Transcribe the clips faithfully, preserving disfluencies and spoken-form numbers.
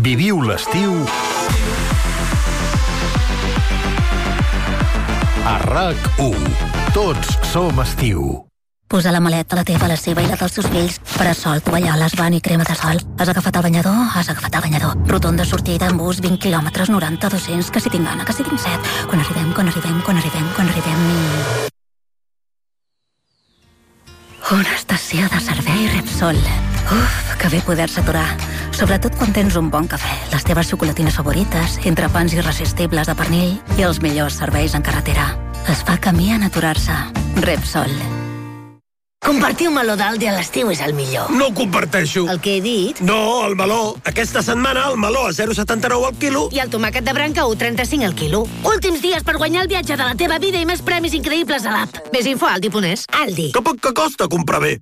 Viviu l'estiu a RAC u. Tots som estiu. Posa la maleta, la teva, la seva i la dels seus fills. Parasol, tovalloles, bany i crema de sol. Has agafat el banyador? Has agafat el banyador. Rotonda sortida en bus, vint quilòmetres, noranta, dos-cents, que si tinc gana, que si tinc set. Quan arribem, quan arribem, quan arribem, quan arribem... Una estació de servei Repsol. Uf, que bé poder-se aturar. Sobretot quan tens un bon cafè, les teves xocolatines favorites, entrepans irresistibles de pernil i els millors serveis en carretera. Es fa camí en aturar-se. Repsol. Compartir un meló d'Aldi a l'estiu és el millor. No ho comparteixo. El que he dit? No, el meló. Aquesta setmana el meló a zero coma setanta-nou al quilo. I el tomàquet de branca a un coma trenta-cinc al quilo. Últims dies per guanyar el viatge de la teva vida i més premis increïbles a l'app. Més info a aldi punt es. Aldi. Que poc que costa comprar bé.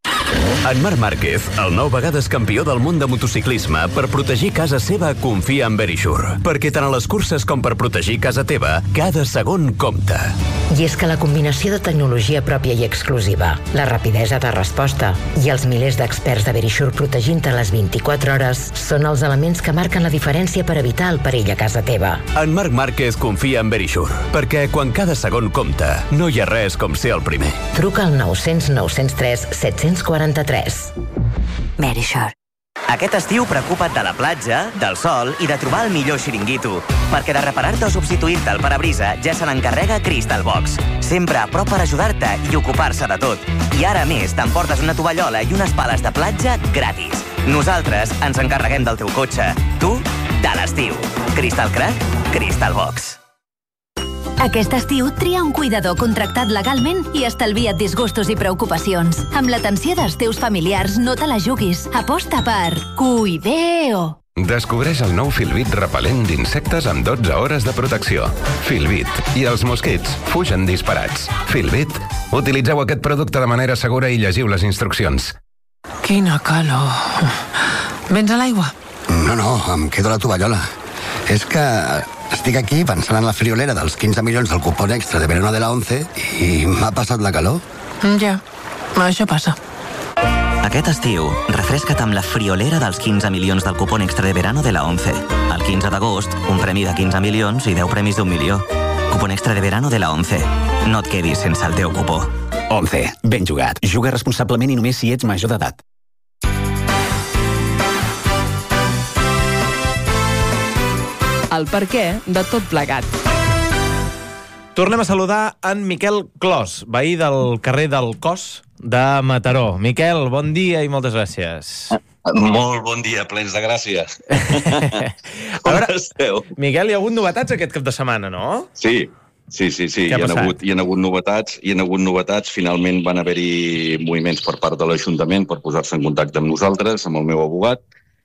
En Marc Márquez, el nou vegades campió del món de motociclisme, per protegir casa seva confia en Verisure. Perquè tant a les curses com per protegir casa teva, cada segon compta. I és que la combinació de tecnologia pròpia i exclusiva, la rapidesa de resposta i els milers d'experts de Verisure protegint-te les vint-i-quatre hores són els elements que marquen la diferència per evitar el perill a casa teva. En Marc Márquez confia en Verisure, perquè quan cada segon compta, no hi ha res com ser el primer. Truca al nou cents nou cents tres set cents quaranta-tres. Verisure. Aquest estiu preocupa't de la platja, del sol i de trobar el millor xiringuito. Perquè de reparar-te o substituir-te el parabrisa ja se n'encarrega Crystal Box. Sempre a prop per ajudar-te i ocupar-se de tot. I ara a més t'emportes una tovallola i unes pales de platja gratis. Nosaltres ens encarreguem del teu cotxe. Tu, de l'estiu. Crystal Crack, Crystal Box. Aquest estiu tria un cuidador contractat legalment i estalvia't disgustos i preocupacions. Amb l'atenció dels teus familiars no te la juguis. Aposta per Cuideo. Descobreix el nou Filbit repel·lent d'insectes amb dotze hores de protecció. Filbit. I els mosquits fugen disparats. Filbit. Utilitzeu aquest producte de manera segura i llegiu les instruccions. Quina calor. Vens a l'aigua? No, no, em quedo a la tovallola. És que estic aquí pensant en la friolera dels quinze milions del cupón extra de verano de la once i m'ha passat la calor. Ja, això passa. Aquest estiu, refresca't amb la friolera dels quinze milions del cupón extra de verano de la once. El quinze d'agost, un premi de quinze milions i deu premis d'un milió. Cupón extra de verano de la once. No et quedis sense el teu cupó. once. Ben jugat. Juga responsablement i només si ets major d'edat. El perquè de tot plegat. Tornem a saludar en Miquel Clos, veí del carrer del Cos de Mataró. Miquel, bon dia i moltes gràcies. Molt bon dia, plens de gràcia. A veure, Miquel, hi ha hagut novetats aquest cap de setmana, no? Sí, sí, sí, sí. Hi ha, hagut, hi ha hagut novetats, hi ha hagut novetats. Finalment van haver-hi moviments per part de l'Ajuntament per posar-se en contacte amb nosaltres, amb el meu abogat,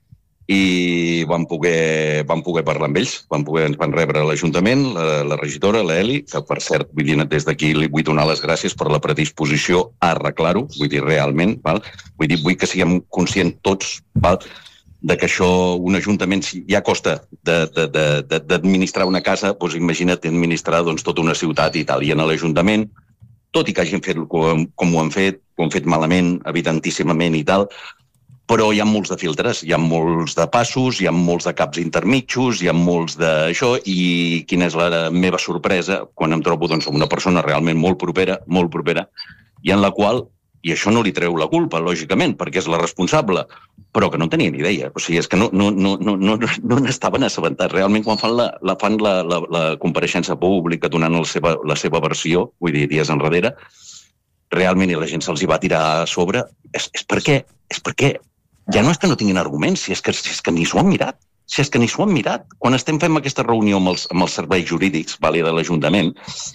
i vam poder, vam poder parlar amb ells. Vam poder, ens van rebre l'Ajuntament, la, la regidora, l'Eli, que per cert, vull dir, des d'aquí li vull donar les gràcies per la predisposició a arreglar-ho, vull dir, realment, val? Vull dir, vull que siguem conscients tots, val? De que això, un ajuntament, si ja costa d'administrar una casa, doncs imagina't administrar doncs, tota una ciutat i tal. I en l'Ajuntament, tot i que hagin fet com, com ho han fet, ho han fet malament, evidentíssimament i tal, però hi ha molts de filtres, hi ha molts de passos, hi ha molts de caps intermitjos, hi ha molts d'això, i quina és la meva sorpresa quan em trobo doncs, amb una persona realment molt propera, molt propera, i en la qual, i això no li treu la culpa, lògicament, perquè és la responsable, però que no tenia ni idea. O sigui, és que no, no, no, no, no, no n'estaven assabentats. Realment, quan fan la, la, fan la, la, la compareixença pública donant la seva, la seva versió, vull dir, dies enrere, realment, i la gent se'ls hi va tirar a sobre, és, és perquè, és perquè ja no és que no tinguin arguments, si és que, si és que ni s'ho han mirat. Si és que ni s'ho han mirat. Quan estem fent aquesta reunió amb els, amb els serveis jurídics, vale, de l'Ajuntament,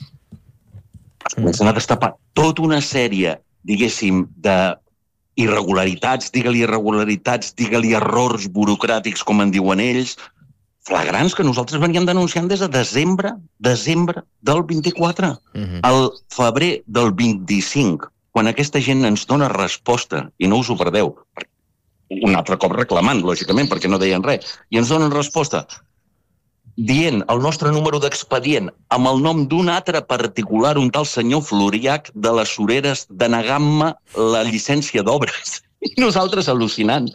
es comencen a destapar tota una sèrie, diguéssim, d'irregularitats, digue-li irregularitats, digue-li errors burocràtics, com en diuen ells, flagrants que nosaltres veníem denunciant des de desembre, desembre del vint-i-quatre. Uh-huh. Al febrer del vint-i-cinc, quan aquesta gent ens dona resposta, i no us ho perdeu, un altre cop reclamant, lògicament, perquè no deien res, i ens donen resposta dient el nostre número d'expedient amb el nom d'un altre particular, un tal senyor Floriac de les Sureres, denegant-me la llicència d'obres. I nosaltres al·lucinant.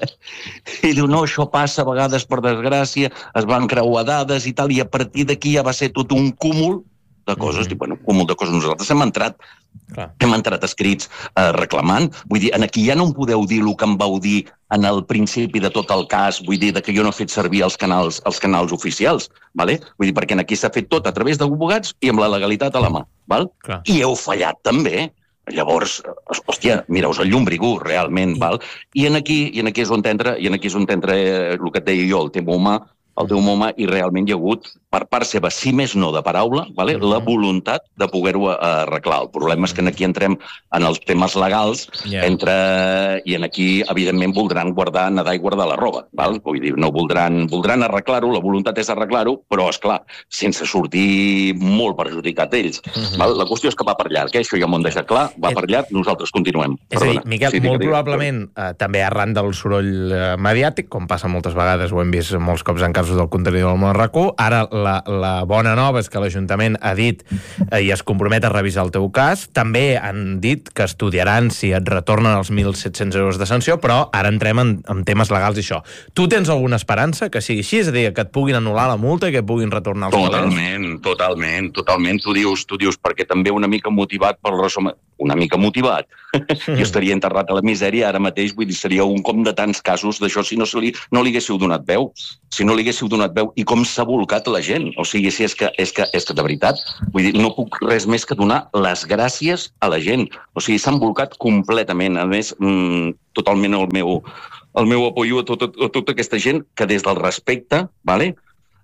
I diu, no, això passa a vegades per desgràcia, es van creuar dades i tal, i a partir d'aquí ja va ser tot un cúmul de coses. Mm-hmm. Diu, bueno, un cúmul de coses. Nosaltres hem entrat, Clar. hem entrat escrits eh, reclamant. Vull dir, aquí ja no em podeu dir el que em vau dir en el principi de tot el cas, vull dir, de que jo no he fet servir els canals, els canals oficials, vale? Vull dir, perquè aquí s'ha fet tot a través d'advocats i amb la legalitat a la mà, val? Clar. I heu fallat també. Llavors, hòstia, mireu-vos el llumbrigu, realment, val? I en aquí, i en aquí és on entra, i en aquí és on entra eh, el que et deia jo, el tema humà, el teu humà, i realment hi ha hagut, per part seva, si més no de paraula, vale? la voluntat de poder-ho arreglar. El problema és que aquí entrem en els temes legals, yeah. entre, i en aquí, evidentment, voldran guardar, nedar i guardar la roba. Val? Vull dir, no voldran, voldran arreglar-ho, la voluntat és arreglar-ho, però, esclar, sense sortir molt perjudicat ells. Uh-huh. Val? La qüestió és que va per llarg, eh? Això ja m'ho han deixat clar, va per llarg, nosaltres continuem. És a dir, Miquel, sí, molt digue, probablement, eh, també arran del soroll eh, mediàtic, com passa moltes vegades, ho hem vist molts cops en casos del contenidor del món R Q, ara la, la bona nova és que l'Ajuntament ha dit eh, i es compromet a revisar el teu cas. També han dit que estudiaran si et retornen els mil set-cents euros de sanció, però ara entrem en, en temes legals i això. Tu tens alguna esperança que sigui així? És a dir, que et puguin anul·lar la multa i que et puguin retornar els calés? Totalment, totalment, totalment. Tu dius, tu dius, perquè també una mica motivat pel resum... Una mica motivat. Jo estaria enterrat a la misèria ara mateix, vull dir, seria un com de tants casos d'això si no, se li, no li haguéssiu donat veu. Si no li haguéssiu donat veu i com s'ha volcat la gent. O sigui, si és que, és que, és que de veritat, vull dir, no puc res més que donar les gràcies a la gent. O sigui, s'han volcat completament. A més, mmm, totalment el meu, el meu apoyo a, tot, a tota aquesta gent que des del respecte, vale?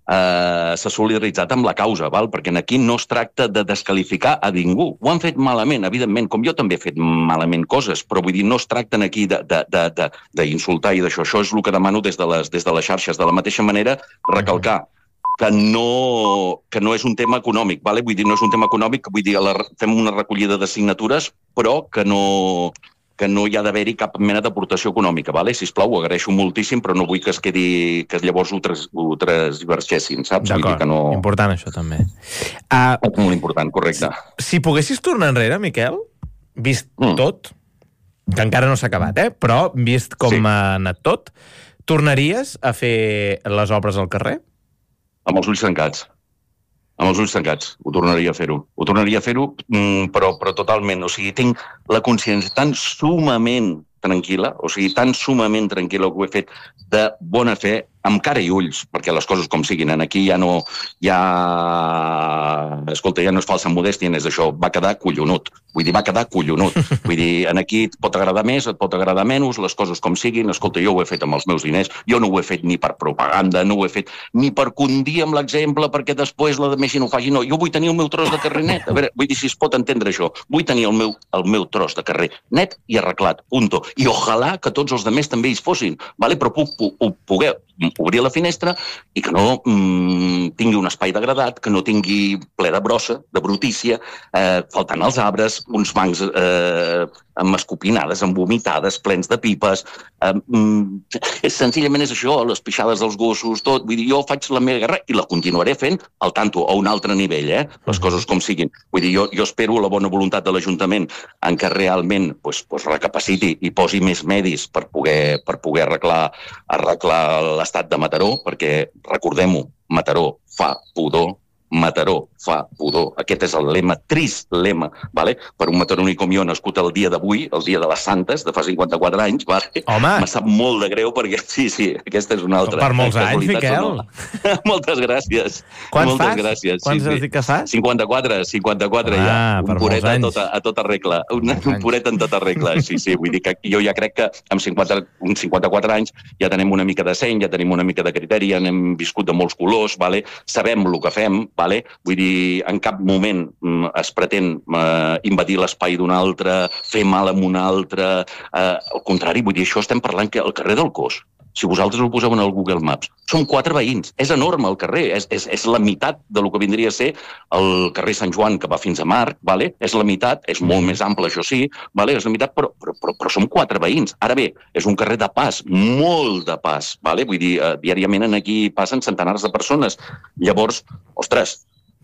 Uh, s'ha solidaritzat amb la causa, val? Perquè aquí no es tracta de descalificar a ningú. Ho han fet malament, evidentment, com jo també he fet malament coses, però vull dir, no es tracten aquí d'insultar i d'això. Això és el que demano des de les, des de les xarxes. De la mateixa manera, recalcar que no, que no és un tema econòmic, vale? Vull dir, no és un tema econòmic, vull dir, la, fem una recollida de signatures, però que no... que no hi ha d'haver-hi cap mena d'aportació econòmica, vale? Sisplau, ho agraeixo moltíssim, però no vull que es quedi, que llavors ho, tras, ho transversessin, saps? D'acord, no... important això també. Uh, molt important, correcte. Si, si poguessis tornar enrere, Miquel, vist mm. tot, que encara no s'ha acabat, eh? Però vist com sí. ha anat tot, tornaries a fer les obres al carrer? Amb els ulls tancats. Amb els ulls tancats, ho tornaria a fer-ho. Ho tornaria a fer-ho, però, però totalment. O sigui, tinc la consciència tan sumament tranquil·la, o sigui, tan sumament tranquil·la que ho he fet de bona fe, amb cara i ulls, perquè les coses com siguin. Aquí ja no... ja... Escolta, ja no és falsa modèstia, és això. Va quedar collonut. Vull dir, va quedar collonut. Vull dir, aquí et pot agradar més, et pot agradar menys, les coses com siguin. Escolta, jo ho he fet amb els meus diners. Jo no ho he fet ni per propaganda, no ho he fet ni per condir amb l'exemple, perquè després la de més no ho faci. No, jo vull tenir el meu tros de carrer net. A veure, vull dir, si es pot entendre això. Vull tenir el meu, el meu tros de carrer net i arreglat. Punto. I ojalà que tots els altres també hi fossin. Vale? Però puc, puc, puc poder obrir la finestra i que no mmm, tingui un espai degradat, que no tingui ple de brossa, de brutícia, eh, faltant els arbres, uns bancs eh, amb escopinades, amb vomitades, plens de pipes. Eh, mm, senzillament és això, les pixades dels gossos, tot. Vull dir, jo faig la meva guerra i la continuaré fent al tanto, a un altre nivell, eh? Les coses com siguin. Vull dir, jo, jo espero la bona voluntat de l'Ajuntament en què realment pues, pues, recapaciti i posi més medis per poder, per poder arreglar, arreglar l'estat de Mataró, perquè, recordem-ho, Mataró fa pudor, Mataró fa pudor. Aquest és el lema, trist lema, vale? Per un mataroní com jo, nascut el dia d'avui, el dia de les Santes, de fa cinquanta-quatre anys, vale? Home! Me sap molt de greu perquè, sí, sí, aquesta és una altra. Per molts anys, Miquel. No. Moltes gràcies. Quants Moltes fas? Gràcies. Quants sí, has dit que fas? cinquanta-quatre, cinquanta-quatre ah, ja. Un puret a anys. tota, a tota regla. Un, un puret en tota regla, sí, sí. Vull dir que jo ja crec que amb cinquanta, uns cinquanta-quatre anys ja tenim una mica de seny, ja tenim una mica de criteri, ja n'hem viscut de molts colors, vale? Sabem el que fem, vale? Vull dir, en cap moment es pretén eh, invadir l'espai d'un altre, fer mal amb un altre. Eh, al contrari, vull dir, això estem parlant que al carrer del Cos, si vosaltres ho poseu en el Google Maps, són quatre veïns. És enorme el carrer, és, és, és la meitat de lo que vindria a ser el carrer Sant Joan, que va fins a Marc, vale? És la meitat, és molt més ample, això sí, vale? És la meitat, però, però, però, però som quatre veïns. Ara bé, és un carrer de pas, molt de pas, vale? Vull dir, eh, diàriament aquí passen centenars de persones. Llavors, ostres,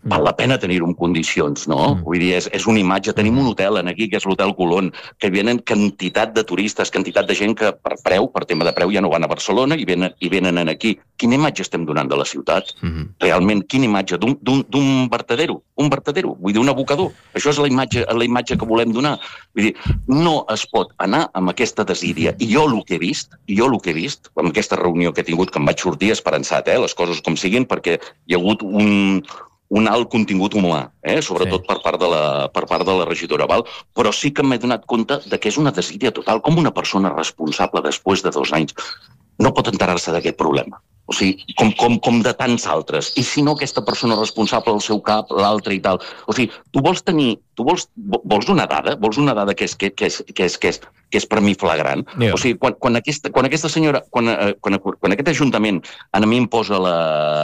val la pena tenir-ho en condicions, no? Mm. Vull dir, és, és una imatge. Tenim un hotel en aquí, que és l'Hotel Colón, que venen quantitat de turistes, quantitat de gent que per preu, per tema de preu, ja no van a Barcelona i venen, i venen en aquí. Quina imatge estem donant de la ciutat? Mm. Realment, quina imatge? D'un vertedero, un vertedero, vull dir, un abocador. Això és la imatge, la imatge que volem donar. Vull dir, no es pot anar amb aquesta desídia. I jo el que he vist, i jo el que he vist, amb aquesta reunió que he tingut, que em vaig sortir esperançat, eh, les coses com siguin, perquè hi ha hagut un, un alt contingut humà, eh, sobretot sí. per, part de la, per part de la regidora, val? Però sí que m'he donat compte de que és una desídia total, com una persona responsable després de dos anys no pot enterar-se d'aquest problema. O sigui, com, com, com de tants altres. I si no, aquesta persona responsable al seu cap, l'altre i tal. O sigui, tu vols tenir... Tu vols, vols una dada? Vols una dada que és, que, que és, que és, que és, que és per mi flagrant? Yeah. O sigui, quan, quan, aquesta, quan aquesta senyora... Quan, quan, quan aquest ajuntament a mi em posa la,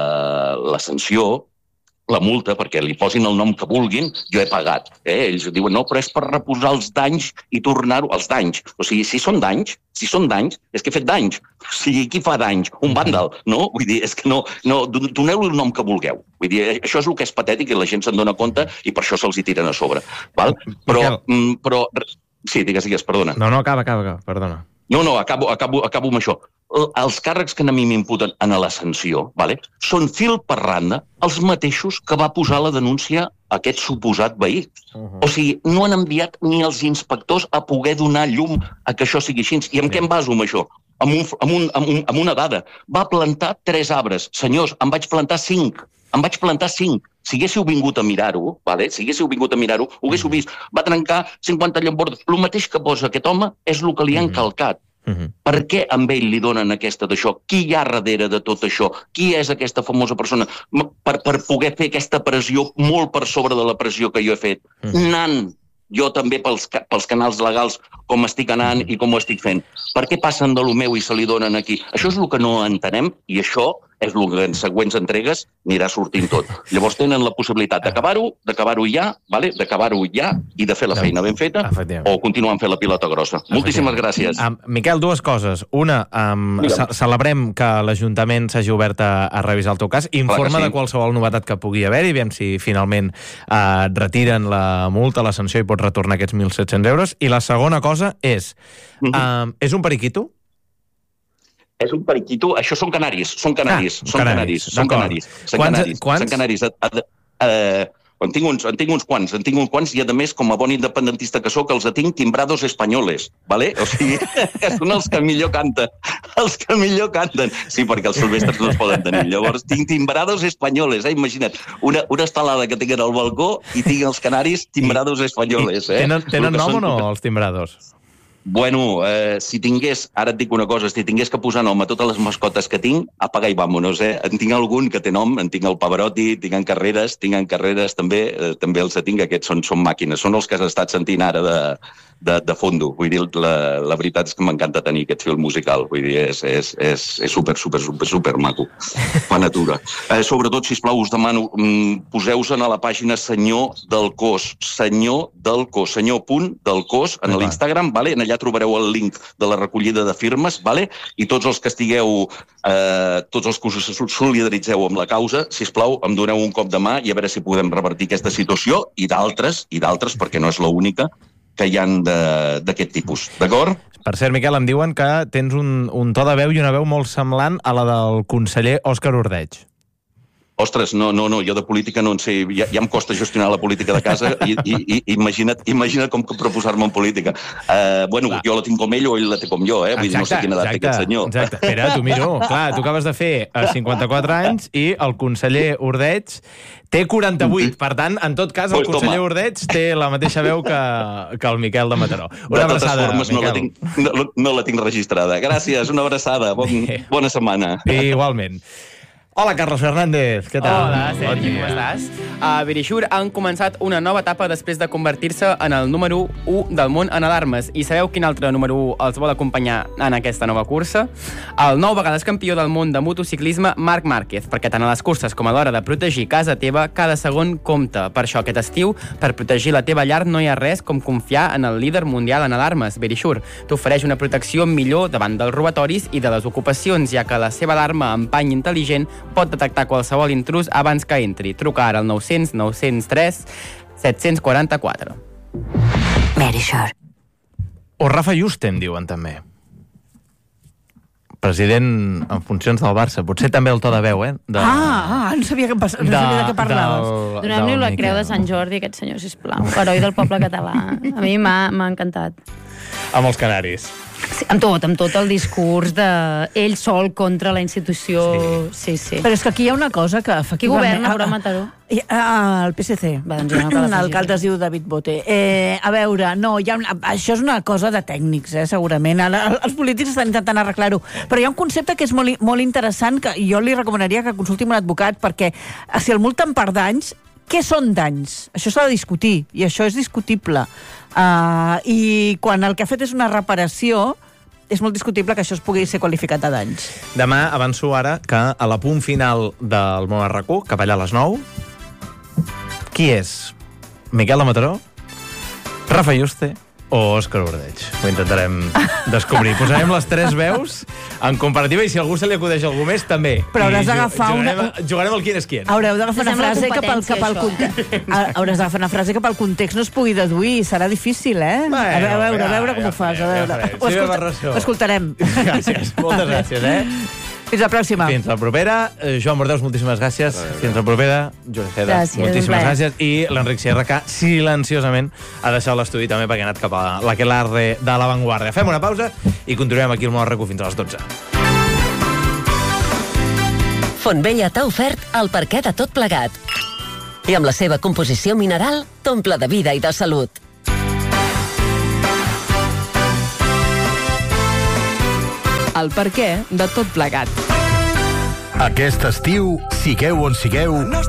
la sanció, la multa, perquè li posin el nom que vulguin, jo he pagat. Eh? Ells diuen, no, però és per reposar els danys i tornar-ho... Els danys. O sigui, si són danys, si són danys, és que he fet danys. O sigui, qui fa danys? Un vàndal, no? Vull dir, és que no... no doneu-li el nom que vulgueu. Vull dir, això és el que és patètic i la gent se'n dona compte i per això se'ls hi tiren a sobre. Val? Però, però... Sí, digues, digues, perdona. No, no, acaba, acaba, acaba, perdona. No, no, acabo, acabo, acabo amb això. Els càrrecs que a mi m'imputen en la sanció, vale, són fil per randa els mateixos que va posar la denúncia a aquest suposat veí. Uh-huh. O sigui, no han enviat ni els inspectors a poder donar llum a que això sigui així. I amb sí. què em baso amb això? Amb, un, amb, un, amb, un, amb una dada. Va plantar tres arbres. Senyors, en vaig plantar cinc. En vaig plantar cinc. Si haguéssiu vingut a mirar-ho, vale? si haguéssiu vingut a mirar-ho, ho haguéssiu vist. Va trencar cinquanta llambordes. El mateix que posa aquest home és el que li han calcat. Uh-huh. Per què amb ell li donen aquesta d'això? Qui hi ha darrere de tot això? Qui és aquesta famosa persona? Per, per poder fer aquesta pressió molt per sobre de la pressió que jo he fet. Uh-huh. Anant jo també pels, pels canals legals com estic anant uh-huh. i com ho estic fent. Per què passen de lo meu i se li donen aquí? Això és el que no entenem i això és el que en següents entregues anirà sortint tot. Llavors tenen la possibilitat d'acabar-ho, d'acabar-ho ja, vale? d'acabar-ho ja i de fer la feina ben feta o continuar fent la pilota grossa. Moltíssimes gràcies. Um, Miquel, dues coses. Una, um, ce celebrem que l'Ajuntament s'hagi obert a, a revisar el teu cas. Informa sí. de qualsevol novetat que pugui haver-hi, aviam si finalment uh, retiren la multa, la sanció i pots retornar aquests mil set-cents euros. I la segona cosa és, uh, és un periquito? És un periquito, això són canaris, són canaris, ah, són canaris, són canaris, són canaris, són canaris. Uh, en, tinc uns, en tinc uns quants, en tinc uns quants i a més, com a bon independentista que sóc, els tinc timbrados espanyoles, vale? O sigui, que són els que millor canten, els que millor canten. Sí, perquè els silvestres no es poden tenir. Llavors, tinc timbrados espanyoles, eh? Imagina't, una, una estelada que tinc al balcó i tinc els canaris timbrados espanyoles, eh? Tenen, tenen nom o no, els timbrados? Bueno, eh, si tingués, ara et dic una cosa, si tingués que posar nom a totes les mascotes que tinc, apaga i vámonos, eh? En tinc algun que té nom, en tinc el Pavarotti, tinc en Carreres, tinc en Carreres també, eh, també els tinc, aquests són, són màquines, són els que has estat sentint ara de, de, de fondo. Vull dir, la, la veritat és que m'encanta tenir aquest film musical, vull dir, és, és, és, és super, super, super, super maco. Fa natura. Eh, sobretot, sisplau, us demano, mm, poseu-se'n a la pàgina Senyor del Cos, Senyor del Cos, senyor punt del Cos, en l'Instagram, vale? En allà trobareu el link de la recollida de firmes, vale? I tots els que estigueu, eh, tots els que us solidaritzeu amb la causa, sisplau, em doneu un cop de mà i a veure si podem revertir aquesta situació i d'altres, i d'altres, perquè no és l'única, que hi ha d'aquest tipus. D'acord? Per cert, Miquel, em diuen que tens un, un to de veu i una veu molt semblant a la del conseller Òscar Ordeig. Ostres, no, no, no, jo de política no en sé, ja, ja em costa gestionar la política de casa i, i, i imagina't, imagina't com proposar-me en política. Uh, bueno, clar. Jo la tinc com ell o ell la té com jo, eh? Vull dir, no sé quina edat té aquest senyor. Exacte, espera, tu miro, clar, tu acabes de fer cinquanta-quatre anys i el conseller Ordeig té quaranta-vuit, per tant, en tot cas, el pues conseller toma. Ordeig té la mateixa veu que, que el Miquel de Mataró. Una de totes abraçada, formes, no la, tinc, no, no la tinc registrada. Gràcies, una abraçada, bon, bona setmana. I igualment. Hola, Carlos Fernández, què tal? Hola, Sergi, com estàs? A Verisure han començat una nova etapa després de convertir-se en el número u del món en alarmes. I sabeu quin altre número u els vol acompanyar en aquesta nova cursa? El nou vegades campió del món de motociclisme, Marc Márquez, perquè tant a les curses com a l'hora de protegir casa teva, cada segon compta. Per això aquest estiu, per protegir la teva llar, no hi ha res com confiar en el líder mundial en alarmes, Verisure. T'ofereix una protecció millor davant dels robatoris i de les ocupacions, ja que la seva alarma amb pany intel·ligent pot detectar qualsevol intrus abans que entri. Truca ara al nou cents nou cents tres set quatre quatre. Verisure. O Rafa Juste, em diuen també. President en funcions del Barça. Potser també el to de veu, eh? De... Ah, ah, no sabia, que, no sabia de, de què parlaves. Del, Donem-li la creu de Sant Jordi, aquest senyor, sisplau. Heroi del poble català. A mi m'ha encantat. Amb els canaris. Sí, amb tot, amb tot el discurs de ell sol contra la institució. Sí, sí. sí. Però és que aquí hi ha una cosa que Qui governa, però Mataró? El P S C. Va, doncs ja no L'alcalde es diu David Bote. Eh, a veure, no, hi ha una, això és una cosa de tècnics, eh, segurament. Ara, els polítics estan intentant arreglar-ho. Però hi ha un concepte que és molt, molt interessant, que jo li recomanaria que consulti un advocat, perquè si el multen per danys, què són danys? Això s'ha de discutir, i això és discutible. Uh, I quan el que ha fet és una reparació, és molt discutible que això es pugui ser qualificat de danys. Demà avanço ara que a la punt final del Món R Q, cap allà a les nou, qui és? Miquel de Mataró? Rafa Juste? O Òscar Ordeig? Ho intentarem descobrir. Posarem les tres veus en comparativa i si a algú se li acudeix algú més, també. Però hauràs d'agafar una... Jugarem, jugarem el qui és qui. Haureu d'agafar una frase cap al, cap al context. Hauràs d'agafar una frase cap al context no es pugui deduir. Serà difícil, eh? Bueno, a veure, a veure, ja, a veure com ja ho fas. faré, A veure. ja faré. Ho, Sí, escolta... ho escoltarem. Gràcies, moltes gràcies, eh? Fins la pròxima. Fins la propera. Eh, Joan Bordeus, moltíssimes gràcies. Fins la propera. Joan Ojeda, Gràcies, moltíssimes un plaer. gràcies. I l'Enric Sierra, que silenciosament ha deixat l'estudi també perquè ha anat cap a l'Aquelarre de l'Avantguardia. Fem una pausa i continuem aquí al Món R Q fins a les dotze. Fontvella t'ha ofert el perquè de tot plegat. I amb la seva composició mineral t'omple de vida i de salut. El perquè de tot plegat. Aquest estiu, sigueu on sigueu,